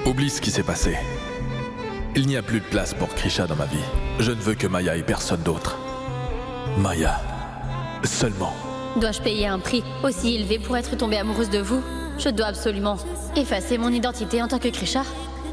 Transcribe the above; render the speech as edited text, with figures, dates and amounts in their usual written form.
Oublie ce qui s'est passé. Il n'y a plus de place pour Krisha dans ma vie. Je ne veux que Maya et personne d'autre. Maya. Seulement. Dois-je payer un prix aussi élevé pour être tombée amoureuse de vous? Je dois absolument effacer mon identité en tant que Krisha.